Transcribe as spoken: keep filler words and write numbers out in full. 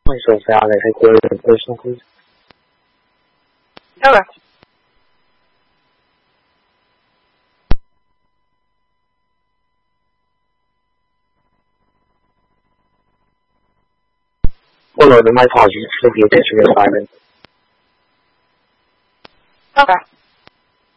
so valid. I think we're in personal, please. Okay. Well, no, my apologies. Should be a picture of Simon. Okay.